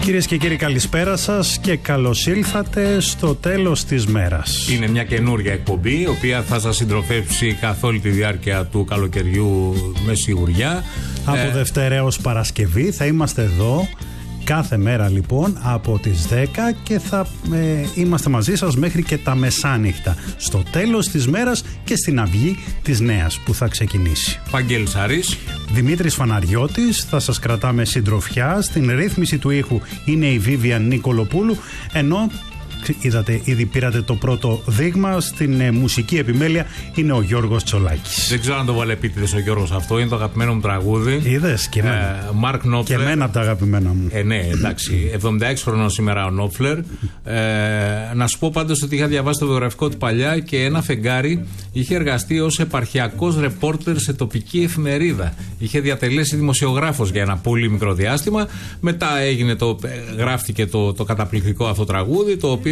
Κυρίες και κύριοι, καλησπέρα σας και καλώς ήλθατε στο τέλος της μέρας. Είναι μια καινούργια εκπομπή, η οποία θα σας συντροφεύσει καθ' όλη τη διάρκεια του καλοκαιριού με σιγουριά. Από Δευτέρα έως Παρασκευή θα είμαστε εδώ κάθε μέρα λοιπόν από τις 10 και θα είμαστε μαζί σας μέχρι και τα μεσάνυχτα. Στο τέλος της μέρας και στην αυγή της νέας που θα ξεκινήσει. Βαγγέλης Αρής. Δημήτρης Φαναριώτης, θα σας κρατάμε συντροφιά. Στην ρύθμιση του ήχου είναι η Βίβιαν Νικολοπούλου, ενώ είδατε, ήδη πήρατε το πρώτο δείγμα. Στην μουσική επιμέλεια είναι ο Γιώργος Τσολάκης. Δεν ξέρω αν το βάλε επίτηδες ο Γιώργος αυτό, είναι το αγαπημένο μου τραγούδι. Είδες και εμένα. Μαρκ Νόπφλερ. Και εμένα από τα αγαπημένα μου. Ναι, εντάξει. 76 χρονών σήμερα ο Νόπφλερ. Να σου πω πάντως ότι είχα διαβάσει το βιογραφικό του παλιά και ένα φεγγάρι είχε εργαστεί ως επαρχιακός ρεπόρτερ σε τοπική εφημερίδα. Είχε διατελέσει δημοσιογράφος για ένα πολύ μικρό διάστημα. Μετά γράφτηκε το καταπληκτικό αυτό τραγούδι, το οποίο